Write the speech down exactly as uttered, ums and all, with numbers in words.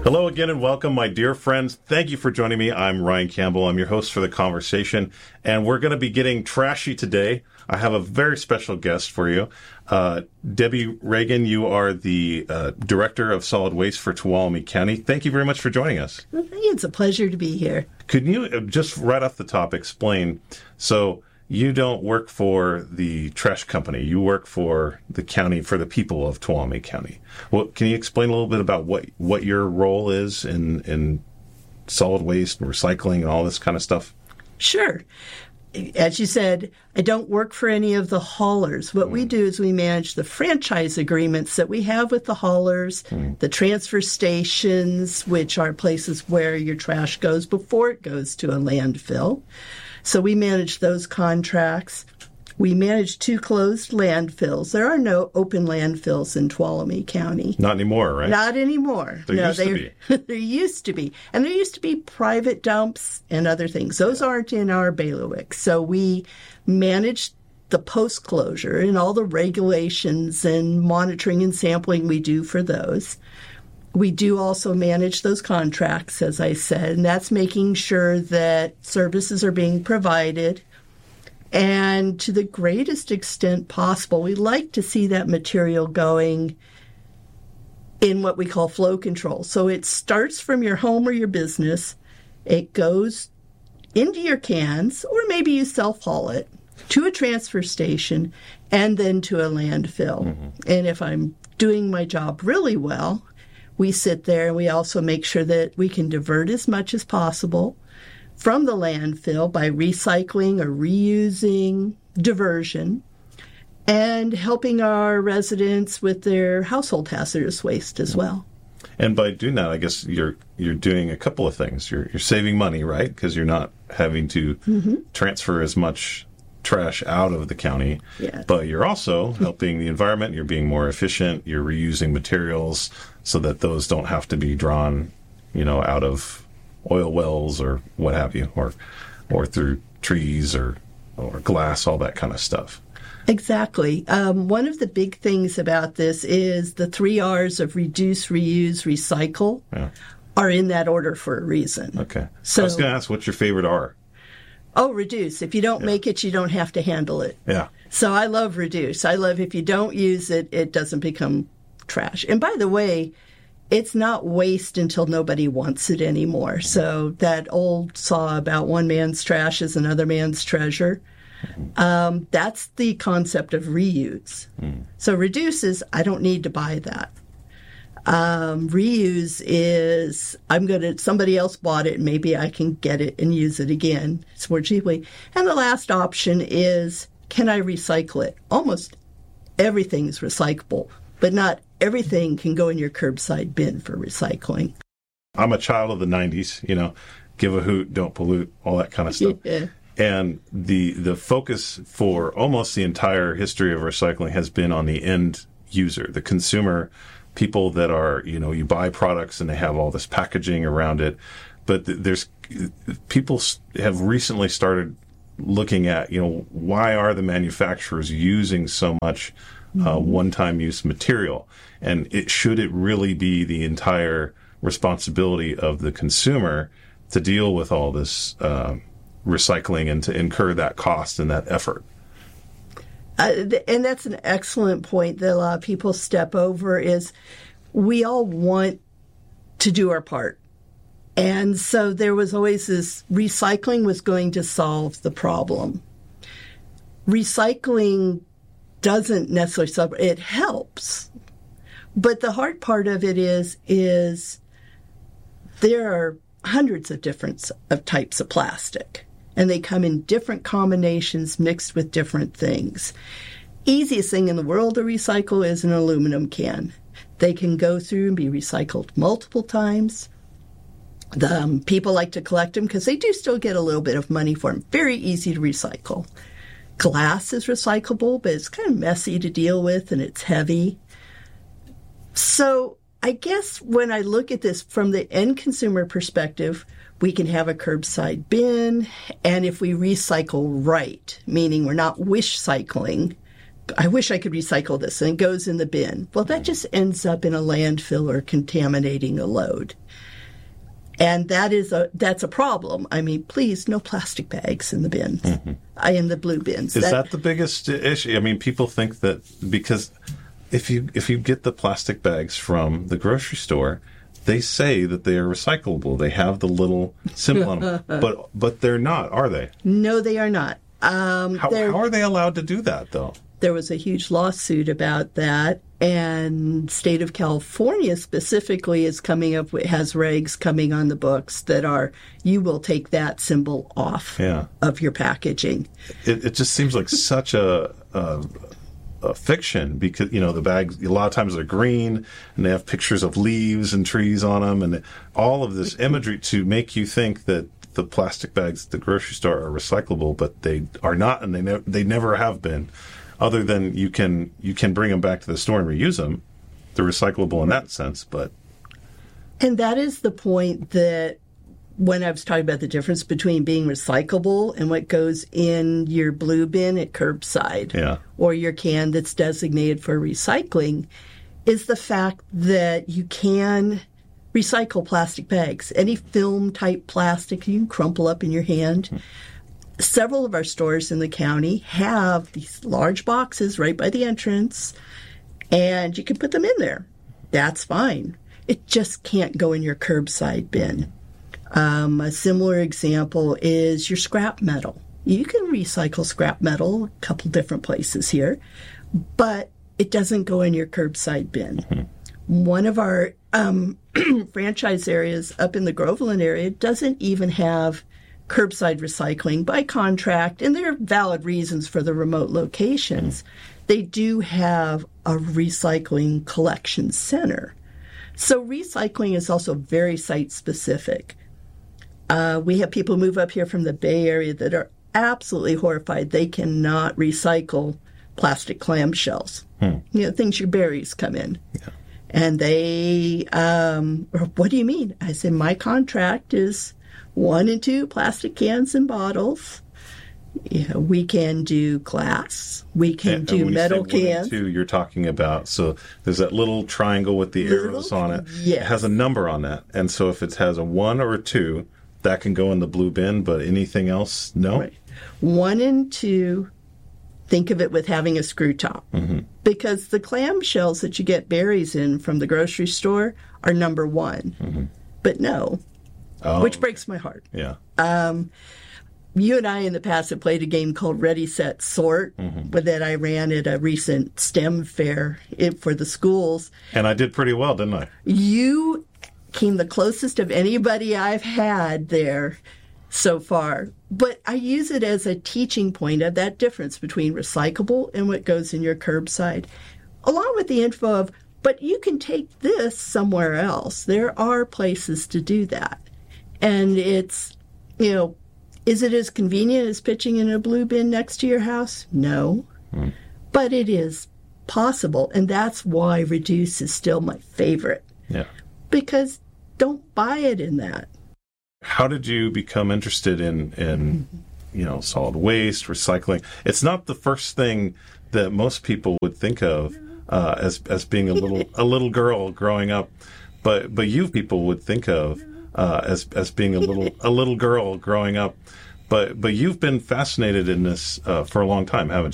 Hello again and welcome, my dear friends. Thank you for joining me. I'm Ryan Campbell. I'm your host for the conversation, and we're going to be getting trashy today. I have a very special guest for you. Uh, Debbie Reagan, you are the uh, Director of Solid Waste for Tuolumne County. Thank you very much for joining us. It's a pleasure to be here. Could you uh, just right off the top explain, so you don't work for the trash company, you work for the county, for the people of Tuolumne County. Well, can you explain a little bit about what, what your role is in, in solid waste and recycling and all this kind of stuff? Sure. As you said, I don't work for any of the haulers. What mm. we do is we manage the franchise agreements that we have with the haulers, mm. the transfer stations, which are places where your trash goes before it goes to a landfill. So we manage those contracts. We manage two closed landfills. There are no open landfills in Tuolumne County. Not anymore, right? Not anymore. There no, used to be. There used to be. And there used to be private dumps and other things. Those aren't in our bailiwick. So we manage the post-closure and all the regulations and monitoring and sampling we do for those. We do also manage those contracts, as I said, and that's making sure that services are being provided. And to the greatest extent possible, we like to see that material going in what we call flow control. So it starts from your home or your business, it goes into your cans, or maybe you self-haul it, to a transfer station, and then to a landfill. Mm-hmm. And if I'm doing my job really well, we sit there and we also make sure that we can divert as much as possible from the landfill by recycling or reusing, diversion, and helping our residents with their household hazardous waste as well. And by doing that, I guess you're you're doing a couple of things. You're you're saving money, right? Because you're not having to mm-hmm. transfer as much trash out of the county, yes. But you're also helping the environment. You're being more efficient. You're reusing materials so that those don't have to be drawn, you know, out of oil wells or what have you, or or through trees or or glass, all that kind of stuff. Exactly. Um, one of the big things about this is the three R's of reduce, reuse, recycle yeah. are in that order for a reason. Okay. So, I was going to ask, what's your favorite R? Oh, reduce. If you don't yeah. make it, you don't have to handle it. Yeah. So I love reduce. I love if you don't use it, it doesn't become trash. And by the way, it's not waste until nobody wants it anymore. So that old saw about one man's trash is another man's treasure, um, that's the concept of reuse. Mm. So reduce is, I don't need to buy that. Um, reuse is, I'm going to, somebody else bought it, and maybe I can get it and use it again. It's more cheaply. And the last option is, can I recycle it? Almost everything is recyclable, but not everything can go in your curbside bin for recycling. I'm a child of the nineties, you know, give a hoot, don't pollute, all that kind of stuff. Yeah. And the the focus for almost the entire history of recycling has been on the end user, the consumer, people that are, you know, you buy products and they have all this packaging around it. But th- there's people have recently started looking at, you know, why are the manufacturers using so much uh, one-time use material? And it should it really be the entire responsibility of the consumer to deal with all this uh, recycling and to incur that cost and that effort? Uh, and that's an excellent point that a lot of people step over is we all want to do our part. And so there was always this recycling was going to solve the problem. Recycling doesn't necessarily solve it. It helps. But the hard part of it is, is there are hundreds of different of types of plastic. And they come in different combinations mixed with different things. Easiest thing in the world to recycle is an aluminum can. They can go through and be recycled multiple times. The, um, people like to collect them because they do still get a little bit of money for them. Very easy to recycle. Glass is recyclable, but it's kind of messy to deal with and it's heavy. So I guess when I look at this from the end consumer perspective, we can have a curbside bin, and if we recycle right, meaning we're not wish cycling, I wish I could recycle this, and it goes in the bin. Well, that just ends up in a landfill or contaminating a load. And that is a that's a problem. I mean, please, no plastic bags in the bins, mm-hmm. uh, in the blue bins. Is that, that the biggest issue? I mean, people think that because if you if you get the plastic bags from the grocery store, they say that they are recyclable. They have the little symbol on them, but but they're not, are they? No, they are not. Um, how, how are they allowed to do that, though? There was a huge lawsuit about that, and state of California specifically is coming up with, has regs coming on the books that are, you will take that symbol off yeah. of your packaging. It, it just seems like such a, a, a fiction because, you know, the bags, a lot of times they're green and they have pictures of leaves and trees on them and all of this imagery to make you think that the plastic bags at the grocery store are recyclable, but they are not, and they, ne- they never have been. Other than you can you can bring them back to the store and reuse them. They're recyclable in that sense, but... And that is the point that when I was talking about the difference between being recyclable and what goes in your blue bin at curbside yeah. or your can that's designated for recycling is the fact that you can recycle plastic bags. Any film-type plastic you can crumple up in your hand. Hmm. Several of our stores in the county have these large boxes right by the entrance, and you can put them in there. That's fine. It just can't go in your curbside bin. Um, a similar example is your scrap metal. You can recycle scrap metal a couple different places here, but it doesn't go in your curbside bin. Mm-hmm. One of our um, franchise areas up in the Groveland area doesn't even have curbside recycling by contract, and there are valid reasons for the remote locations. Mm. They do have a recycling collection center. So recycling is also very site-specific. Uh, we have people move up here from the Bay Area that are absolutely horrified they cannot recycle plastic clamshells, hmm. you know, things your berries come in. Yeah. And they, um, what do you mean? I said, my contract is one and two plastic cans and bottles. You know, we can do glass. We can and, do and when metal you say cans. One and two, you're talking about, so there's that little triangle with the little, arrows on it. Yes. It has a number on that. And so if it has a one or a two, that can go in the blue bin, but anything else, no? Right. One and two, think of it with having a screw top. Mm-hmm. Because the clam shells that you get berries in from the grocery store are number one. Mm-hmm. But no. Oh, which breaks my heart. Yeah. Um, you and I in the past have played a game called Ready, Set, Sort, mm-hmm. but that I ran at a recent STEM fair for the schools. And I did pretty well, didn't I? You came the closest of anybody I've had there so far. But I use it as a teaching point of that difference between recyclable and what goes in your curbside, along with the info of, but you can take this somewhere else. There are places to do that. And it's, you know, is it as convenient as pitching in a blue bin next to your house? No. Mm. But it is possible. And that's why Reduce is still my favorite. Yeah. Because don't buy it in that. How did you become interested in, in you know, solid waste, recycling? It's not the first thing that most people would think of uh, as as being a little a little girl growing up, but but you people would think of uh, as as being a little a little girl growing up. But but you've been fascinated in this uh, for a long time, haven't you?